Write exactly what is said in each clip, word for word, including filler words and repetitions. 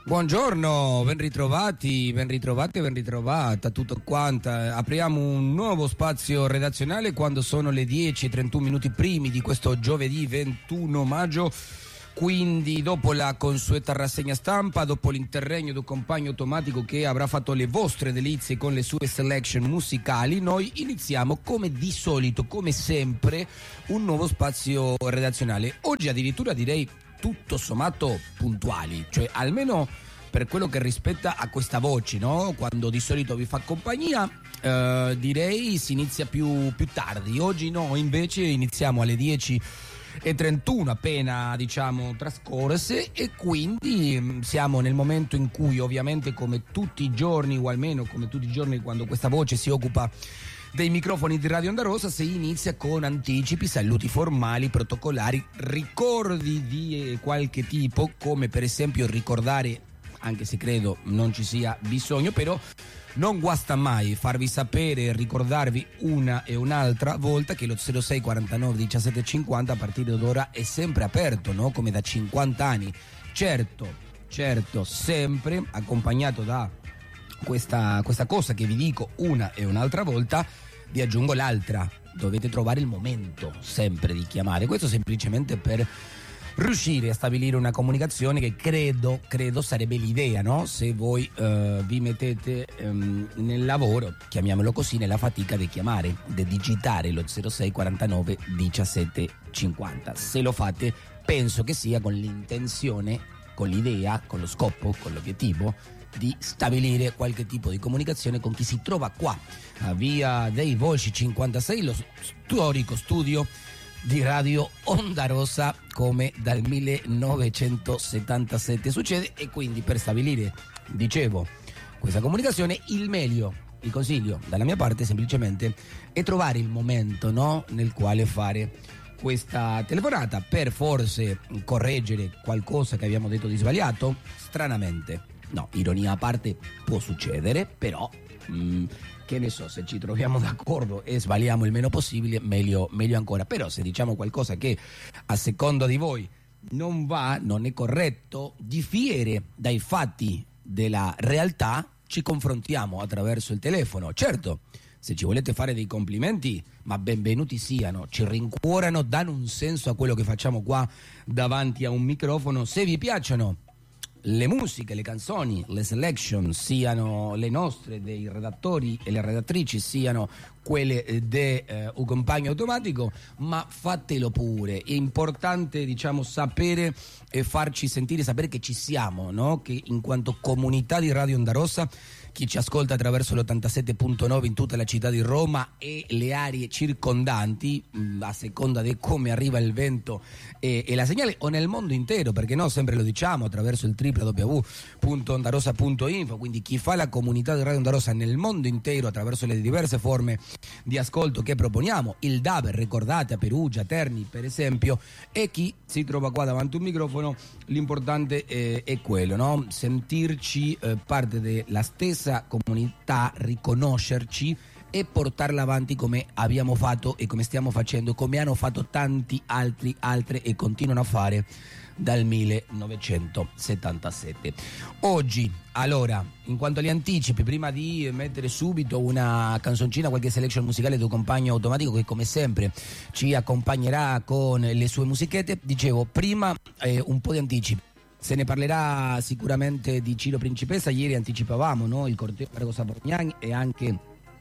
Buongiorno, ben ritrovati, ben ritrovati e ben ritrovata tutto quanto. Apriamo un nuovo spazio redazionale quando sono le dieci e trentuno minuti primi di questo giovedì ventuno maggio. Quindi dopo la consueta rassegna stampa, dopo l'interregno del compagno automatico che avrà fatto le vostre delizie con le sue selection musicali, noi iniziamo come di solito, come sempre, un nuovo spazio redazionale. Oggi addirittura direi tutto sommato puntuali, cioè almeno per quello che rispetta a questa voce, no? Quando di solito vi fa compagnia, eh, direi si inizia più, più tardi. Oggi no, invece iniziamo alle dieci e trentuno appena, diciamo, trascorse, e quindi mh, siamo nel momento in cui ovviamente come tutti i giorni, o almeno come tutti i giorni quando questa voce si occupa dei microfoni di Radio Onda Rossa, si inizia con anticipi, saluti formali, protocolari, ricordi di qualche tipo, come per esempio ricordare, anche se credo non ci sia bisogno, però non guasta mai farvi sapere e ricordarvi una e un'altra volta che lo zero sei quarantanove diciassette cinquanta a partire d'ora è sempre aperto, no? Come da cinquanta anni. Certo, certo, sempre accompagnato da questa, questa cosa che vi dico una e un'altra volta. Vi aggiungo l'altra: dovete trovare il momento sempre di chiamare. Questo semplicemente per riuscire a stabilire una comunicazione che credo, credo sarebbe l'idea, no? Se voi uh, vi mettete um, nel lavoro, chiamiamolo così, nella fatica di chiamare, di digitare lo zero sei quarantanove diciassette cinquanta. Se lo fate, penso che sia con l'intenzione, con l'idea, con lo scopo, con l'obiettivo di stabilire qualche tipo di comunicazione con chi si trova qua a via dei Volsci cinquantasei, lo storico studio di Radio Onda Rossa, come dal millenovecentosettantasette succede. E quindi per stabilire, dicevo, questa comunicazione, il meglio, il consiglio dalla mia parte semplicemente è trovare il momento, no, nel quale fare questa telefonata, per forse correggere qualcosa che abbiamo detto di sbagliato. Stranamente, no, ironia a parte, può succedere, però mh, che ne so, se ci troviamo d'accordo e sbagliamo il meno possibile, meglio, meglio ancora. Però se diciamo qualcosa che a seconda di voi non va, non è corretto, differe dai fatti della realtà, ci confrontiamo attraverso il telefono. Certo, se ci volete fare dei complimenti, ma benvenuti siano, ci rincuorano, danno un senso a quello che facciamo qua davanti a un microfono. Se vi piacciono le musiche, le canzoni, le selection, siano le nostre dei redattori e le redattrici, siano quelle de eh, un compagno automatico, ma fatelo pure. È importante, diciamo, sapere e farci sentire, sapere che ci siamo, no? Che in quanto comunità di Radio Onda Rossa, chi ci ascolta attraverso l'ottantasette punto nove in tutta la città di Roma e le aree circondanti, a seconda di come arriva il vento e, e la segnale, o nel mondo intero, perché no, sempre lo diciamo, attraverso il w w w punto ondarossa punto info. Quindi chi fa la comunità di Radio Onda Rossa nel mondo intero attraverso le diverse forme di ascolto che proponiamo, il D A B, ricordate, a Perugia, Terni per esempio, e chi si trova qua davanti a un microfono, l'importante è, è quello, no? Sentirci eh, parte della stessa comunità, riconoscerci e portarla avanti come abbiamo fatto e come stiamo facendo, come hanno fatto tanti altri altre e continuano a fare dal millenovecentosettantasette. Oggi, allora, in quanto agli anticipi, prima di mettere subito una canzoncina, qualche selection musicale del compagno automatico che come sempre ci accompagnerà con le sue musichette, dicevo prima eh, un po' di anticipi. Se ne parlerà sicuramente di Ciro Principessa. Ieri anticipavamo, no, il corteo Prego Savorgnan e anche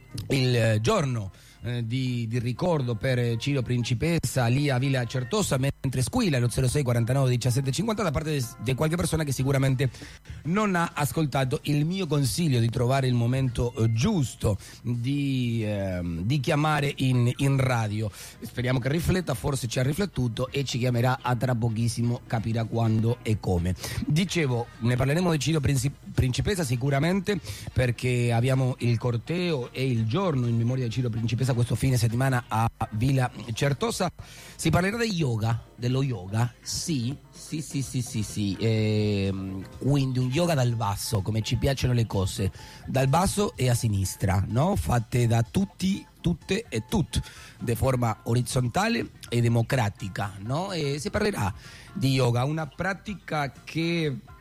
il giorno eh, di, di ricordo per Ciro Principessa lì a Villa Certosa, mentre squilla lo zero sei quarantanove diciassette cinquanta da parte di qualche persona che sicuramente non ha ascoltato il mio consiglio di trovare il momento eh, giusto di, eh, di chiamare in, in radio. Speriamo che rifletta, forse ci ha riflettuto e ci chiamerà a tra pochissimo, capirà quando e come. Dicevo, ne parleremo di Ciro Principessa sicuramente, perché abbiamo il corteo e il giorno in memoria di Ciro Principessa questo fine settimana a Villa Certosa. Si parlerà di yoga, dello yoga, sì, sì, sì, sì, sì, sì. Ehm, quindi un yoga dal basso, come ci piacciono le cose, dal basso e a sinistra, no? Fatte da tutti, tutte e tutti, di forma orizzontale e democratica, no? E si parlerà di yoga, una pratica che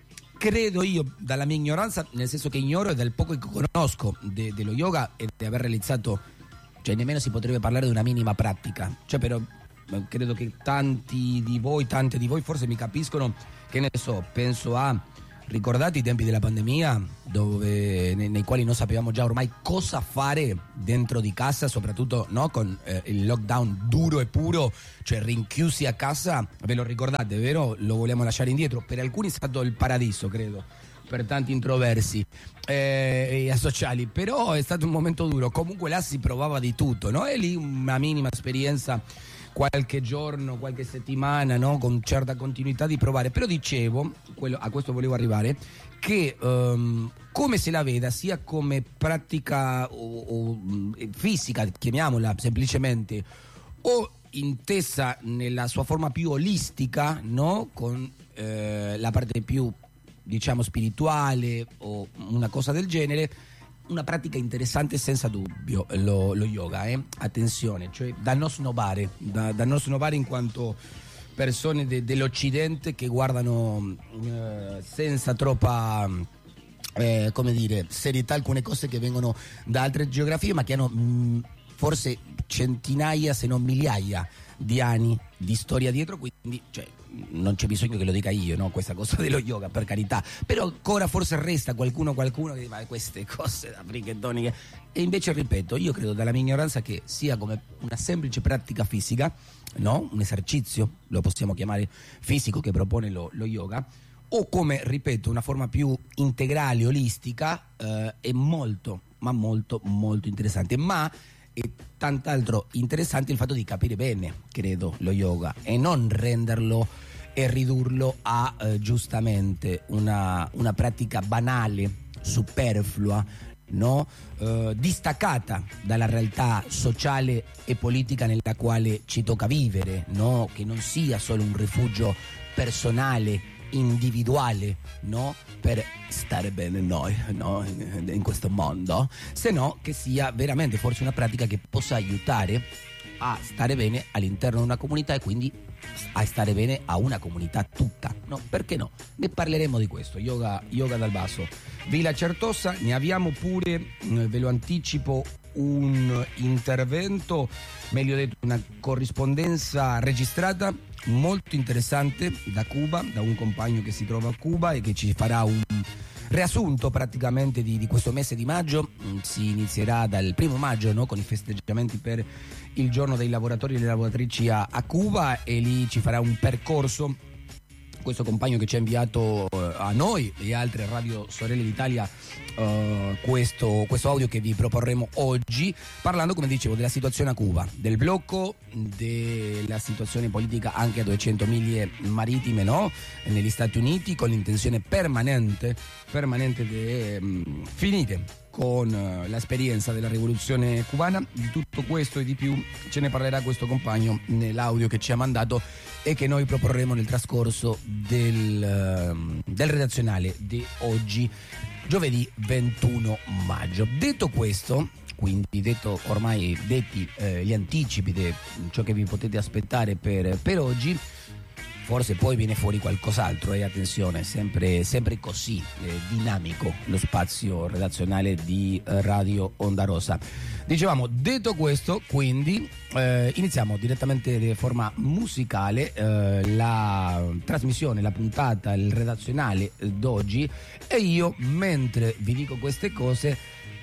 credo io, dalla mia ignoranza, nel senso che ignoro e dal poco che conosco de, dello yoga e di aver realizzato, cioè nemmeno si potrebbe parlare di una minima pratica, cioè però credo che tanti di voi, tante di voi forse mi capiscono, che ne so, penso a, ricordate i tempi della pandemia dove, nei, nei quali non sapevamo già ormai cosa fare dentro di casa, soprattutto no, con eh, il lockdown duro e puro, cioè rinchiusi a casa, ve lo ricordate, vero? Lo vogliamo lasciare indietro, per alcuni è stato il paradiso, credo, per tanti introversi eh, e asociali, però è stato un momento duro, comunque là si provava di tutto, no? E lì una minima esperienza, qualche giorno, qualche settimana, no? Con certa continuità di provare, però dicevo, quello, a questo volevo arrivare, che um, come se la veda sia come pratica o, o fisica, chiamiamola semplicemente, o intesa nella sua forma più olistica, no? Con eh, la parte più, diciamo, spirituale o una cosa del genere, una pratica interessante senza dubbio lo, lo yoga, eh? Attenzione, cioè da non snobare, da, da non snobare in quanto persone de, dell'Occidente che guardano eh, senza troppa eh, come dire, serietà alcune cose che vengono da altre geografie, ma che hanno mh, forse centinaia se non migliaia di anni di storia dietro, quindi cioè, non c'è bisogno che lo dica io, no? Questa cosa dello yoga, per carità, però ancora forse resta qualcuno qualcuno che dice ma queste cose da frichettoniche, e invece ripeto, io credo dalla mia ignoranza che sia come una semplice pratica fisica, no? Un esercizio, lo possiamo chiamare fisico, che propone lo, lo yoga, o come, ripeto, una forma più integrale, olistica, eh, è molto, ma molto, molto interessante, ma e tant'altro interessante il fatto di capire bene, credo, lo yoga e non renderlo e ridurlo a eh, giustamente una, una pratica banale, superflua, no? eh, distaccata dalla realtà sociale e politica nella quale ci tocca vivere, no? Che non sia solo un rifugio personale, individuale, no? Per stare bene noi, no? in, in questo mondo, se no che sia veramente forse una pratica che possa aiutare a stare bene all'interno di una comunità e quindi a stare bene a una comunità tutta, no? Perché no? Ne parleremo di questo, yoga, yoga dal basso. Villa Certosa, ne abbiamo pure, ve lo anticipo, un intervento, meglio detto una corrispondenza registrata molto interessante da Cuba, da un compagno che si trova a Cuba e che ci farà un riassunto praticamente di, di questo mese di maggio. Si inizierà dal primo maggio, no? Con i festeggiamenti per il giorno dei lavoratori e delle lavoratrici a, a Cuba, e lì ci farà un percorso questo compagno che ci ha inviato uh, a noi e altre radio sorelle d'Italia uh, questo, questo audio che vi proporremo oggi, parlando, come dicevo, della situazione a Cuba, del blocco, della situazione politica anche a duecento miglia marittime, no? Negli Stati Uniti, con l'intenzione permanente permanente di um, finire con uh, l'esperienza della rivoluzione cubana. Di tutto questo e di più ce ne parlerà questo compagno nell'audio che ci ha mandato e che noi proporremo nel trascorso del, uh, del redazionale di oggi, giovedì ventuno maggio. Detto questo, quindi detto ormai detti eh, gli anticipi di ciò che vi potete aspettare per, per oggi, forse poi viene fuori qualcos'altro, e eh, attenzione, sempre, sempre così eh, dinamico lo spazio redazionale di eh, Radio Onda Rossa. Dicevamo, detto questo, quindi eh, iniziamo direttamente di forma musicale eh, la trasmissione, la puntata, il redazionale d'oggi, e io, mentre vi dico queste cose,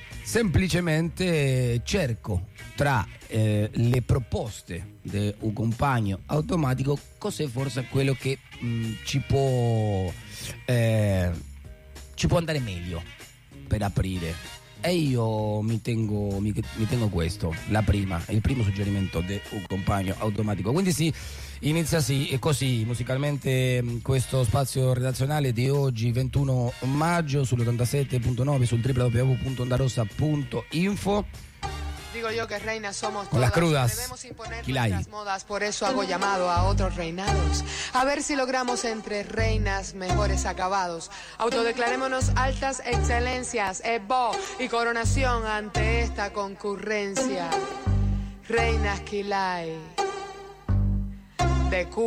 semplicemente cerco tra eh, le proposte di un compagno automatico cos'è forse quello che mh, ci può eh, ci può andare meglio per aprire, e io mi tengo mi, mi tengo questo, la prima, il primo suggerimento di un compagno automatico. Quindi sì, inizia sì e così musicalmente questo spazio redazionale di oggi ventuno maggio sull'ottantasette punto nove, sul w w w punto ondarossa punto info. Digo yo que reinas somos con las todas, crudas, debemos imponer Quilay. nuestras modas, por eso hago llamado a otros reinados, a ver si logramos entre reinas mejores acabados, autodeclarémonos altas excelencias, Evo y coronación ante esta concurrencia, reinas Quilay de Cuba.